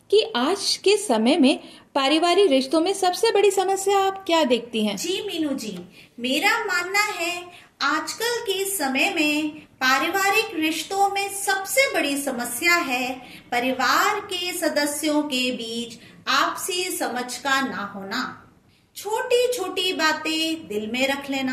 कि आज के समय में पारिवारिक रिश्तों में सबसे बड़ी समस्या आप क्या देखती हैं? जी मीनू जी, मेरा मानना है आजकल के समय में पारिवारिक रिश्तों में सबसे बड़ी समस्या है परिवार के सदस्यों के बीच आपसी समझ का ना होना, छोटी छोटी बातें दिल में रख लेना,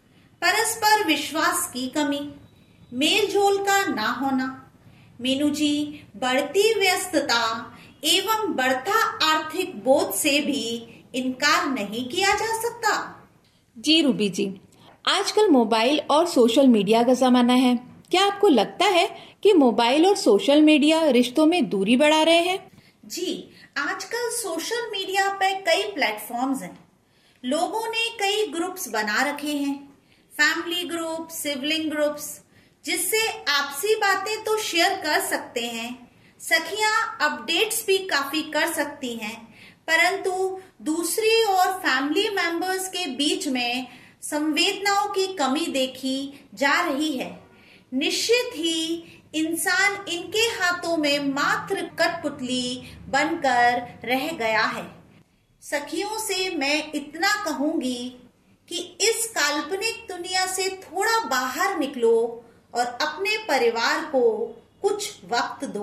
परस्पर विश्वास की कमी, मेल जोल का ना होना। मीनू जी, बढ़ती व्यस्तता एवं बढ़ता आर्थिक बोझ से भी इनकार नहीं किया जा सकता। जी रूबी जी, आजकल मोबाइल और सोशल मीडिया का जमाना है। क्या आपको लगता है कि मोबाइल और सोशल मीडिया रिश्तों में दूरी बढ़ा रहे हैं? जी, आजकल सोशल मीडिया पे कई प्लेटफॉर्म्स हैं। लोगों ने कई ग्रुप्स बना रखे हैं, फैमिली ग्रुप, सिबलिंग ग्रुप्स, जिससे आपसी बातें तो शेयर कर सकते हैं, सखियां अपडेट्स भी काफी कर सकती हैं, परंतु दूसरी और फैमिली मेंबर्स के बीच में संवेदनाओं की कमी देखी जा रही है। निश्चित ही इंसान इनके हाथों में मात्र कठपुतली बनकर रह गया है। सखियों से मैं इतना कहूंगी कि इस काल्पनिक दुनिया से थोड़ा बाहर निकलो और अपने परिवार को कुछ वक्त दो।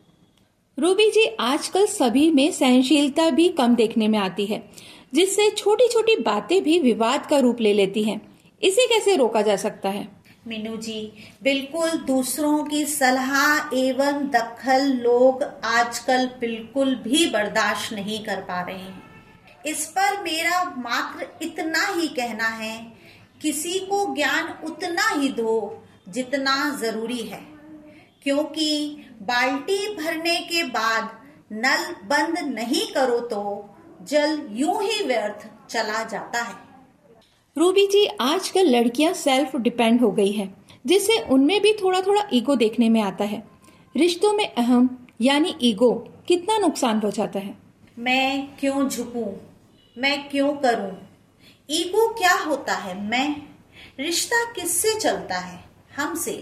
रूबी जी, आजकल सभी में सहनशीलता भी कम देखने में आती है, जिससे छोटी छोटी बातें भी विवाद का रूप ले लेती हैं। इसे कैसे रोका जा सकता है? मीनू जी, बिल्कुल दूसरों की सलाह एवं दखल लोग आजकल बिल्कुल भी बर्दाश्त नहीं कर पा रहे हैं। इस पर मेरा मात्र इतना ही कहना है, किसी को ज्ञान उतना ही दो जितना जरूरी है, क्योंकि बाल्टी भरने के बाद नल बंद नहीं करो तो जल यूं ही व्यर्थ चला जाता है। रूबी जी, आजकल लड़कियां सेल्फ डिपेंड हो गई है, जिससे उनमें भी थोड़ा थोड़ा ईगो देखने में आता है। रिश्तों में अहम यानी ईगो कितना नुकसान पहुंचाता है? मैं क्यों झुकूं, मैं क्यों करूं, ईगो क्या होता है? रिश्ता किससे चलता है? हमसे।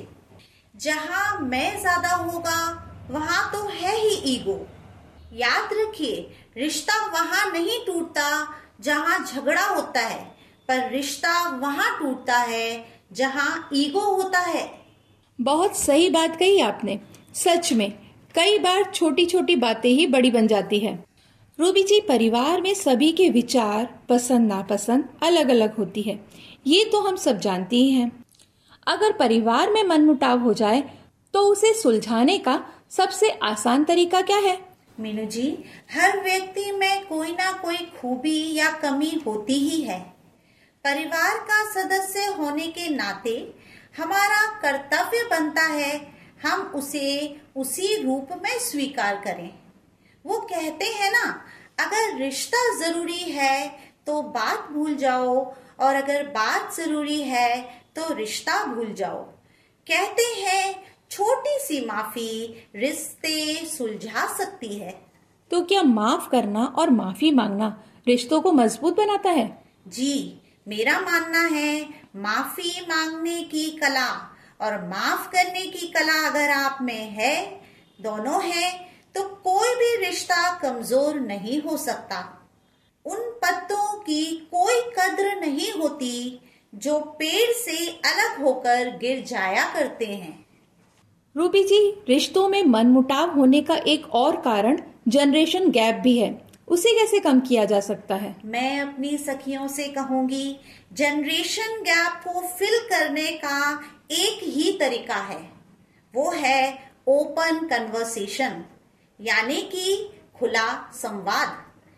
जहां मैं ज्यादा होगा वहां तो है ही ईगो। याद रखिए, रिश्ता वहां नहीं टूटता जहां झगड़ा होता है, पर रिश्ता वहां टूटता है जहां ईगो होता है। बहुत सही बात कही आपने। सच में कई बार छोटी छोटी बातें ही बड़ी बन जाती है। रूबी जी, परिवार में सभी के विचार, पसंद नापसंद अलग अलग होती है, ये तो हम सब जानते ही हैं। अगर परिवार में मनमुटाव हो जाए तो उसे सुलझाने का सबसे आसान तरीका क्या है? मीनू जी, हर व्यक्ति में कोई ना कोई खूबी या कमी होती ही है। परिवार का सदस्य होने के नाते हमारा कर्तव्य बनता है हम उसे उसी रूप में स्वीकार करें। वो कहते हैं ना, अगर रिश्ता जरूरी है तो बात भूल जाओ, और अगर बात जरूरी है तो रिश्ता भूल जाओ। कहते हैं छोटी सी माफी रिश्ते सुलझा सकती है। तो क्या माफ करना और माफी मांगना रिश्तों को मजबूत बनाता है? जी, मेरा मानना है माफी मांगने की कला और माफ करने की कला अगर आप में है, दोनों है, तो कोई भी रिश्ता कमजोर नहीं हो सकता। उन पत्तों की कोई कद्र नहीं होती जो पेड़ से अलग होकर गिर जाया करते हैं। रूबी जी, रिश्तों में मनमुटाव होने का एक और कारण जनरेशन गैप भी है, उसे कैसे कम किया जा सकता है? मैं अपनी सखियों से कहूंगी, जनरेशन गैप को फिल करने का एक ही तरीका है, वो है ओपन कन्वर्सेशन, यानी कि खुला संवाद।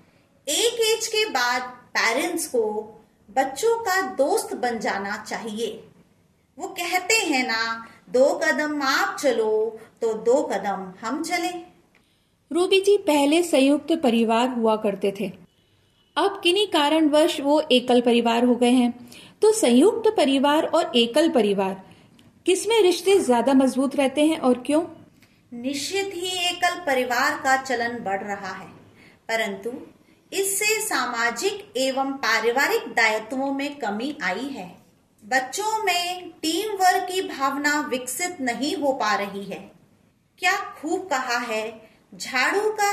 एक एज के बाद पेरेंट्स को बच्चों का दोस्त बन जाना चाहिए। वो कहते हैं ना, 2 कदम आप चलो तो 2 कदम हम चले। रूबी जी, पहले संयुक्त परिवार हुआ करते थे, अब किन्हीं कारणवश वो एकल परिवार हो गए हैं। तो संयुक्त परिवार और एकल परिवार, किसमें रिश्ते ज्यादा मजबूत रहते हैं और क्यों? निश्चित ही एकल परिवार का चलन बढ़ रहा है, परंतु इससे सामाजिक एवं पारिवारिक दायित्वों में कमी आई है। बच्चों में टीम वर्क की भावना विकसित नहीं हो पा रही है। क्या खूब कहा है, झाड़ू का